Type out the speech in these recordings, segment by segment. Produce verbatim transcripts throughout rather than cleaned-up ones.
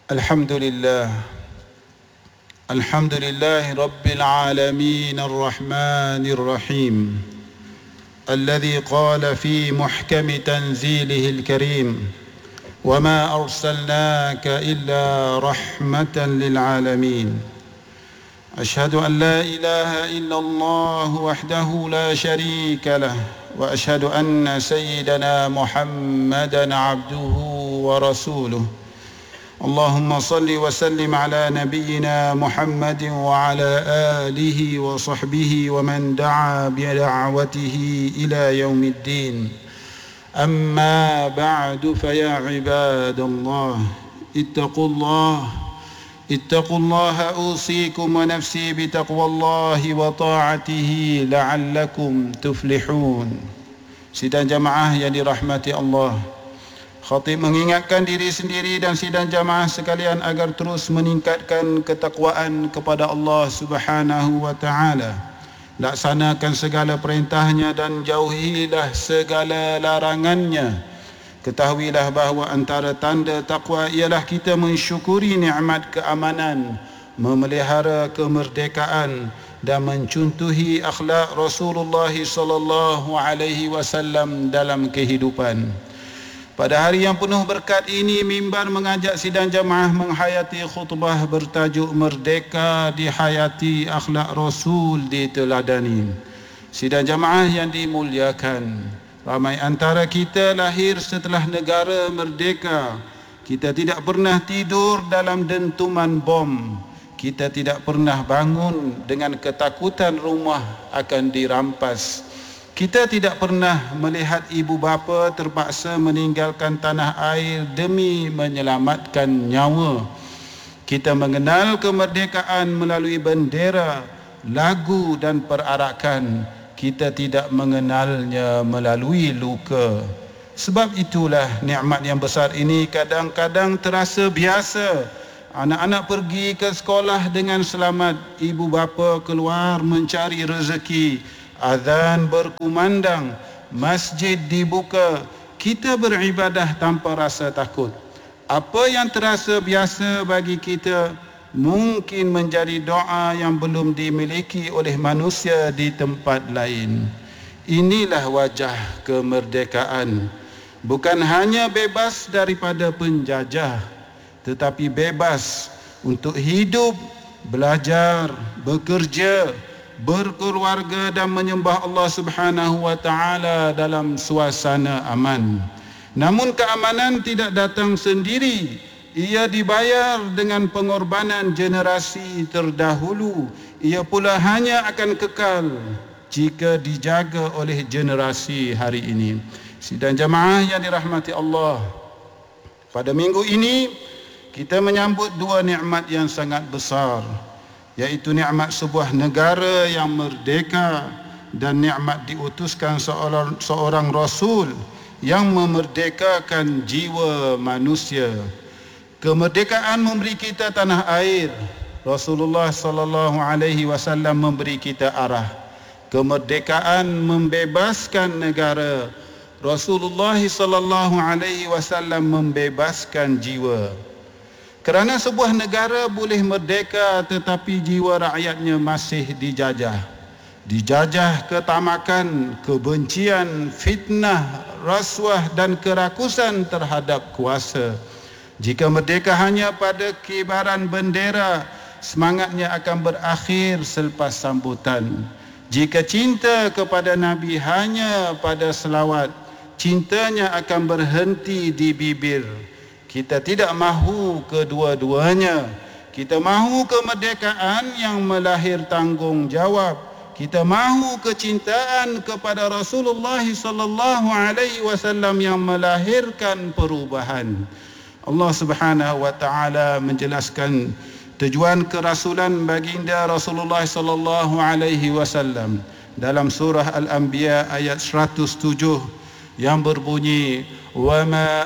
الحمد لله الحمد لله رب العالمين الرحمن الرحيم الذي قال في محكم تنزيله الكريم وما أرسلناك إلا رحمة للعالمين أشهد أن لا إله إلا الله وحده لا شريك له وأشهد أن سيدنا محمدا عبده ورسوله اللهم صل وسلم على نبينا محمد وعلى آله وصحبه ومن دعا بدعوته إلى يوم الدين أما بعد فيا عباد الله اتقوا الله اتقوا الله أوصيكم ونفسي بتقوى الله وطاعته لعلكم تفلحون. Sidang jamaah yang dirahmati Allah, Khatib mengingatkan diri sendiri dan sidang jamaah sekalian agar terus meningkatkan ketakwaan kepada Allah Subhanahu wa taala. Laksanakan segala perintahnya dan jauhilah segala larangannya. Ketahuilah bahawa antara tanda takwa ialah kita mensyukuri nikmat keamanan, memelihara kemerdekaan dan mencontohi akhlak Rasulullah sallallahu alaihi wasallam dalam kehidupan. Pada hari yang penuh berkat ini, mimbar mengajak sidang jamaah menghayati khutbah bertajuk Merdeka Dihayati, Akhlak Rasul Diteladani. Sidang jamaah yang dimuliakan, ramai antara kita lahir setelah negara merdeka. Kita tidak pernah tidur dalam dentuman bom. Kita tidak pernah bangun dengan ketakutan rumah akan dirampas. Kita tidak pernah melihat ibu bapa terpaksa meninggalkan tanah air demi menyelamatkan nyawa. Kita mengenal kemerdekaan melalui bendera, lagu dan perarakan. Kita tidak mengenalnya melalui luka. Sebab itulah nikmat yang besar ini kadang-kadang terasa biasa. Anak-anak pergi ke sekolah dengan selamat, ibu bapa keluar mencari rezeki. Azan berkumandang, masjid dibuka, kita beribadah tanpa rasa takut. Apa yang terasa biasa bagi kita mungkin menjadi doa yang belum dimiliki oleh manusia di tempat lain. Inilah wajah kemerdekaan. Bukan hanya bebas daripada penjajah, tetapi bebas untuk hidup, belajar, bekerja, berkeluarga dan menyembah Allah Subhanahu wa taala dalam suasana aman. Namun keamanan tidak datang sendiri. Ia dibayar dengan pengorbanan generasi terdahulu. Ia pula hanya akan kekal jika dijaga oleh generasi hari ini. Sidang jamaah yang dirahmati Allah, pada minggu ini kita menyambut dua nikmat yang sangat besar, iaitu nikmat sebuah negara yang merdeka dan nikmat diutuskan seorang, seorang Rasul yang memerdekakan jiwa manusia. Kemerdekaan memberi kita tanah air. Rasulullah sallallahu alaihi wasallam memberi kita arah. Kemerdekaan membebaskan negara. Rasulullah sallallahu alaihi wasallam membebaskan jiwa. Kerana sebuah negara boleh merdeka tetapi jiwa rakyatnya masih dijajah. Dijajah ketamakan, kebencian, fitnah, rasuah dan kerakusan terhadap kuasa. Jika merdeka hanya pada kibaran bendera, semangatnya akan berakhir selepas sambutan. Jika cinta kepada Nabi hanya pada selawat, cintanya akan berhenti di bibir. Kita tidak mahu kedua-duanya. Kita mahu kemerdekaan yang melahir tanggungjawab. Kita mahu kecintaan kepada Rasulullah sallallahu alaihi wasallam yang melahirkan perubahan. Allah Subhanahu wa taala menjelaskan tujuan kerasulan baginda Rasulullah sallallahu alaihi wasallam dalam surah Al-Anbiya ayat seratus tujuh yang berbunyi, wa ma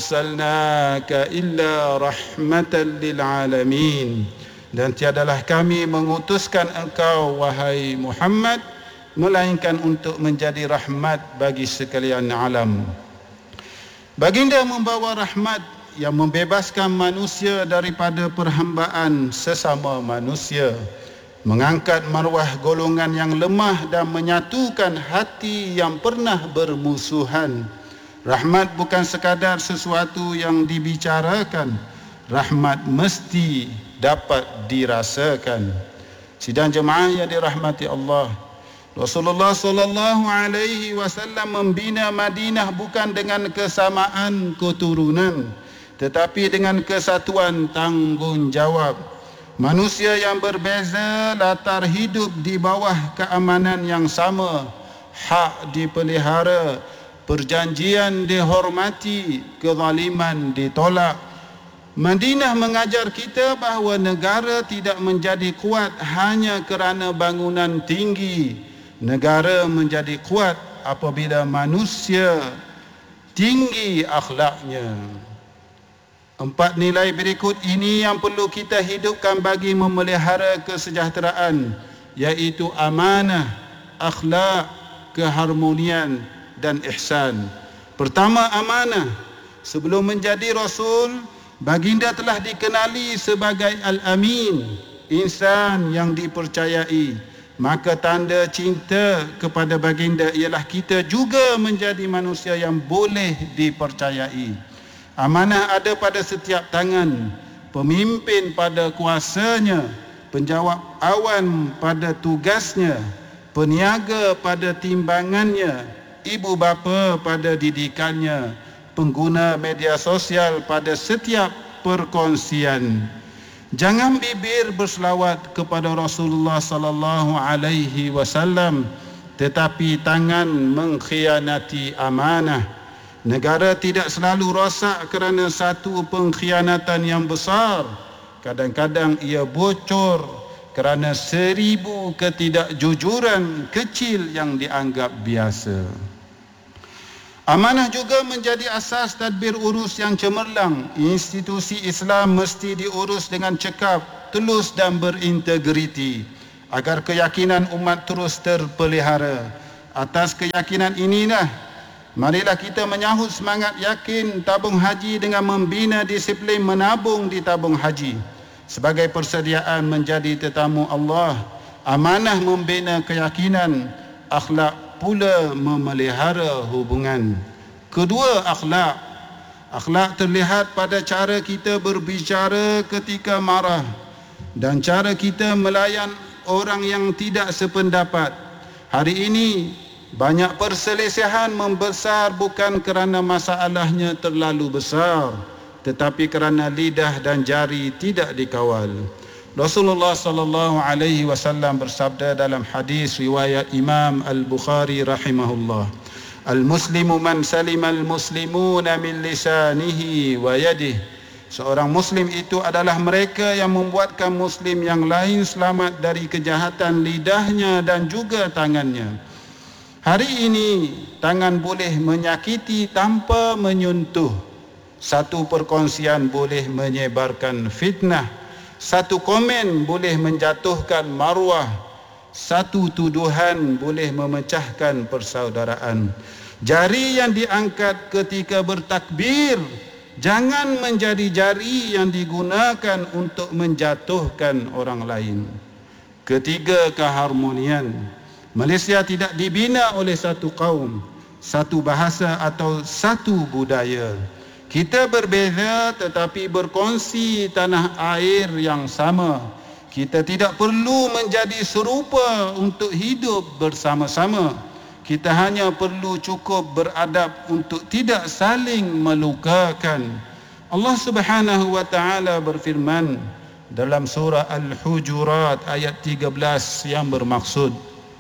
arsalnaka illa rahmatan lil alamin, dan tiadalah kami mengutuskan engkau wahai Muhammad melainkan untuk menjadi rahmat bagi sekalian alam. Baginda membawa rahmat yang membebaskan manusia daripada perhambaan sesama manusia, mengangkat maruah golongan yang lemah dan menyatukan hati yang pernah bermusuhan. Rahmat bukan sekadar sesuatu yang dibicarakan, rahmat mesti dapat dirasakan. Sidang jemaah yang dirahmati Allah, Rasulullah sallallahu alaihi wasallam membina Madinah bukan dengan kesamaan keturunan, tetapi dengan kesatuan tanggungjawab. Manusia yang berbeza latar hidup di bawah keamanan yang sama, hak dipelihara, perjanjian dihormati, kezaliman ditolak. Madinah mengajar kita bahawa negara tidak menjadi kuat hanya kerana bangunan tinggi. Negara menjadi kuat apabila manusia tinggi akhlaknya. Empat nilai berikut ini yang perlu kita hidupkan bagi memelihara kesejahteraan, iaitu amanah, akhlak, keharmonian dan ihsan. Pertama, amanah. Sebelum menjadi Rasul, baginda telah dikenali sebagai Al-Amin, insan yang dipercayai. Maka tanda cinta kepada baginda ialah kita juga menjadi manusia yang boleh dipercayai. Amanah ada pada setiap tangan, pemimpin pada kuasanya, penjawab awan pada tugasnya, peniaga pada timbangannya, ibu bapa pada didikannya, pengguna media sosial pada setiap perkongsian. Jangan bibir berselawat kepada Rasulullah sallallahu alaihi wasallam, tetapi tangan mengkhianati amanah. Negara tidak selalu rosak kerana satu pengkhianatan yang besar. Kadang-kadang ia bocor kerana seribu ketidakjujuran kecil yang dianggap biasa. Amanah juga menjadi asas tadbir urus yang cemerlang. Institusi Islam mesti diurus dengan cekap, telus dan berintegriti agar keyakinan umat terus terpelihara. Atas keyakinan inilah, marilah kita menyahut semangat yakin tabung haji dengan membina disiplin menabung di tabung haji sebagai persediaan menjadi tetamu Allah. Amanah membina keyakinan, akhlak pula memelihara hubungan. Kedua, akhlak. Akhlak terlihat pada cara kita berbicara ketika marah dan cara kita melayan orang yang tidak sependapat. Hari ini banyak perselisihan membesar bukan kerana masalahnya terlalu besar, tetapi kerana lidah dan jari tidak dikawal. Rasulullah sallallahu alaihi wasallam bersabda dalam hadis riwayat Imam Al-Bukhari rahimahullah, Al-muslimu man salima al-muslimuna min lisanihi wa yadihi. Seorang muslim itu adalah mereka yang membuatkan muslim yang lain selamat dari kejahatan lidahnya dan juga tangannya. Hari ini tangan boleh menyakiti tanpa menyentuh. Satu perkongsian boleh menyebarkan fitnah. Satu komen boleh menjatuhkan maruah. Satu tuduhan boleh memecahkan persaudaraan. Jari yang diangkat ketika bertakbir jangan menjadi jari yang digunakan untuk menjatuhkan orang lain. Ketiga, keharmonian. Malaysia tidak dibina oleh satu kaum, satu bahasa atau satu budaya. Kita berbeza tetapi berkongsi tanah air yang sama. Kita tidak perlu menjadi serupa untuk hidup bersama-sama. Kita hanya perlu cukup beradab untuk tidak saling melukakan. Allah Subhanahu wa taala berfirman dalam surah Al-Hujurat ayat tiga belas yang bermaksud,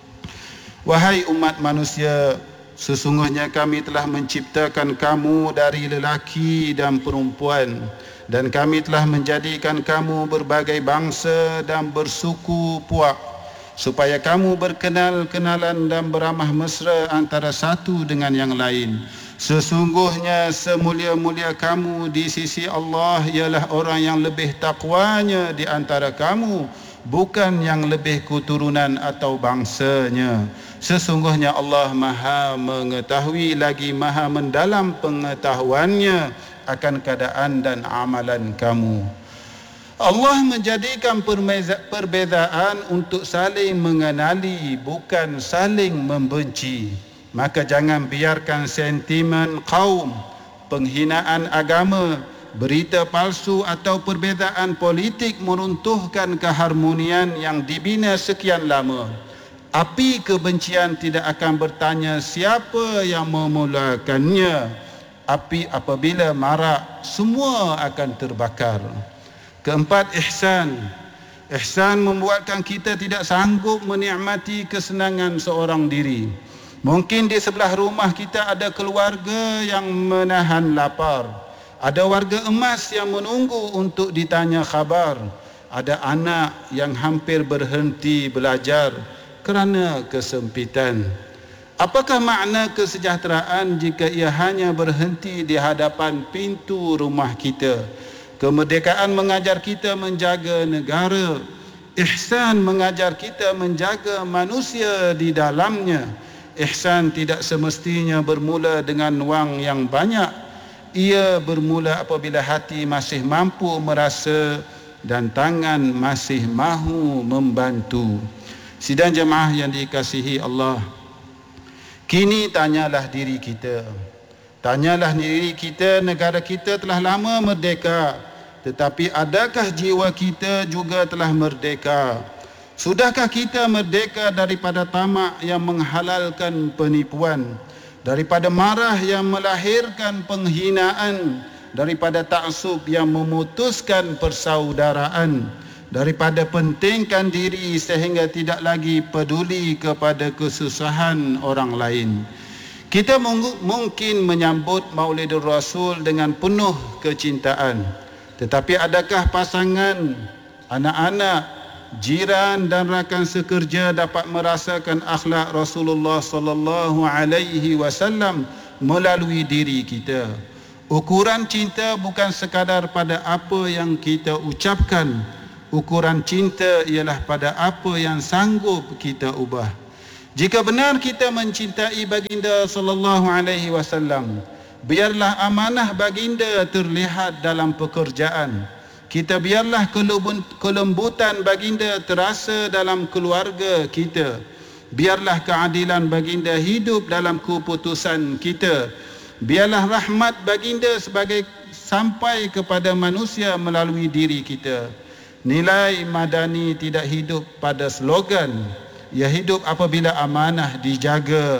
wahai umat manusia, sesungguhnya kami telah menciptakan kamu dari lelaki dan perempuan, dan kami telah menjadikan kamu berbagai bangsa dan bersuku puak, supaya kamu berkenal-kenalan dan beramah mesra antara satu dengan yang lain. Sesungguhnya semulia-mulia kamu di sisi Allah ialah orang yang lebih takwanya di antara kamu, bukan yang lebih keturunan atau bangsanya. Sesungguhnya Allah Maha mengetahui lagi Maha mendalam pengetahuannya akan keadaan dan amalan kamu. Allah menjadikan perbezaan untuk saling mengenali, bukan saling membenci. Maka jangan biarkan sentimen kaum, penghinaan agama, berita palsu atau perbezaan politik meruntuhkan keharmonian yang dibina sekian lama. Api kebencian tidak akan bertanya siapa yang memulakannya. Api apabila marak, semua akan terbakar. Keempat, ihsan. Ihsan membuatkan kita tidak sanggup menikmati kesenangan seorang diri. Mungkin di sebelah rumah kita ada keluarga yang menahan lapar. Ada warga emas yang menunggu untuk ditanya khabar. Ada anak yang hampir berhenti belajar kerana kesempitan. Apakah makna kesejahteraan jika ia hanya berhenti di hadapan pintu rumah kita? Kemerdekaan mengajar kita menjaga negara. Ihsan mengajar kita menjaga manusia di dalamnya. Ihsan tidak semestinya bermula dengan wang yang banyak. Ia bermula apabila hati masih mampu merasa dan tangan masih mahu membantu. Sidang jemaah yang dikasihi Allah, kini tanyalah diri kita. Tanyalah diri kita, negara kita telah lama merdeka, tetapi adakah jiwa kita juga telah merdeka? Sudahkah kita merdeka daripada tamak yang menghalalkan penipuan, daripada marah yang melahirkan penghinaan, daripada taksub yang memutuskan persaudaraan, daripada pentingkan diri sehingga tidak lagi peduli kepada kesusahan orang lain? Kita mungkin menyambut Maulidur Rasul dengan penuh kecintaan, tetapi adakah pasangan, anak-anak, jiran dan rakan sekerja dapat merasakan akhlak Rasulullah sallallahu alaihi wasallam melalui diri kita? Ukuran cinta bukan sekadar pada apa yang kita ucapkan. Ukuran cinta ialah pada apa yang sanggup kita ubah. Jika benar kita mencintai baginda sallallahu alaihi wasallam, biarlah amanah baginda terlihat dalam pekerjaan kita. Biarlah kelembutan baginda terasa dalam keluarga kita. Biarlah keadilan baginda hidup dalam keputusan kita. Biarlah rahmat baginda sebagai sampai kepada manusia melalui diri kita. Nilai madani tidak hidup pada slogan. Ia hidup apabila amanah dijaga,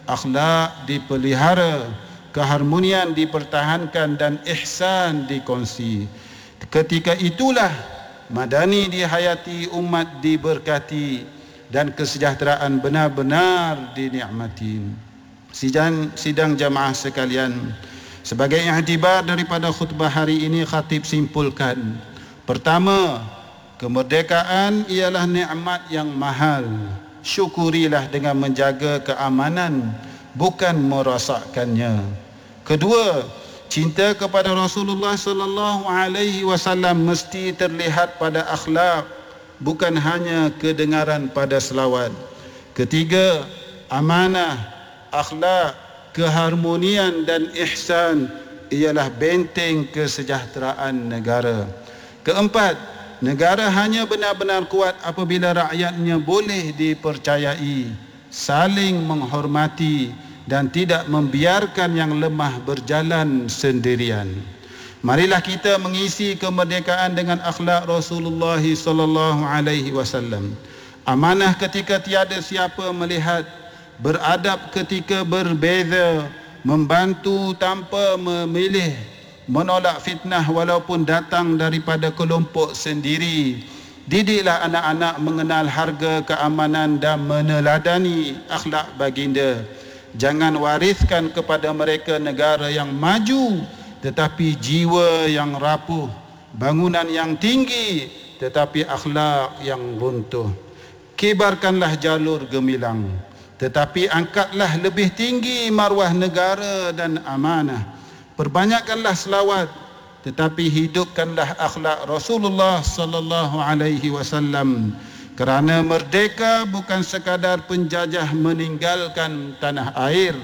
akhlak dipelihara, keharmonian dipertahankan dan ihsan dikongsi. Ketika itulah madani dihayati, umat diberkati dan kesejahteraan benar-benar dinikmati. Sidang, sidang jamaah sekalian, sebagai iktibar daripada khutbah hari ini, khatib simpulkan. Pertama, kemerdekaan ialah nikmat yang mahal. Syukurilah dengan menjaga keamanan, bukan merosakkannya. Kedua, cinta kepada Rasulullah sallallahu alaihi wasallam mesti terlihat pada akhlak, bukan hanya kedengaran pada selawat. Ketiga, amanah, akhlak, keharmonian dan ihsan ialah benteng kesejahteraan negara. Keempat, negara hanya benar-benar kuat apabila rakyatnya boleh dipercayai, saling menghormati dan tidak membiarkan yang lemah berjalan sendirian. Marilah kita mengisi kemerdekaan dengan akhlak Rasulullah sallallahu alaihi wasallam. Amanah ketika tiada siapa melihat, beradab ketika berbeza, membantu tanpa memilih, menolak fitnah walaupun datang daripada kelompok sendiri. Didiklah anak-anak mengenal harga keamanan dan meneladani akhlak baginda. Jangan wariskan kepada mereka negara yang maju tetapi jiwa yang rapuh, bangunan yang tinggi tetapi akhlak yang runtuh. Kibarkanlah jalur gemilang, tetapi angkatlah lebih tinggi maruah negara dan amanah. Perbanyakkanlah selawat, tetapi hidupkanlah akhlak Rasulullah sallallahu alaihi wasallam. Kerana merdeka bukan sekadar penjajah meninggalkan tanah air,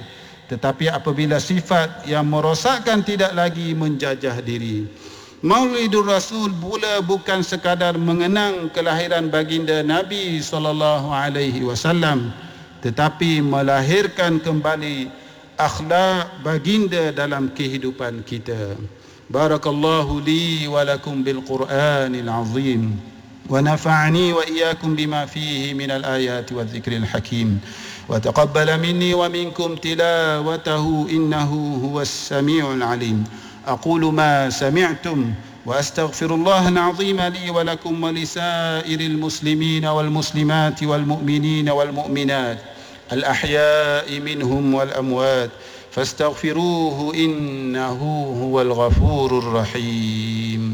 tetapi apabila sifat yang merosakkan tidak lagi menjajah diri. Maulidur Rasul pula bukan sekadar mengenang kelahiran baginda Nabi sallallahu alaihi wasallam, tetapi melahirkan kembali akhlak baginda dalam kehidupan kita. Barakallahu li wa lakum bil Qur'anil azim wa nafa'ani wa iyyakum bima fihi minal ayati wadh dhikril hakim wa taqabbala minni wa minkum tilawatahu innahu huwas samiul alim. aqulu ma sami'tum wa astaghfirullahal azim li wa lakum wa lisairil muslimina wal muslimati wal mu'minina wal mu'minat al ahya'i minhum wal amwat فاستغفروه إنه هو الغفور الرحيم.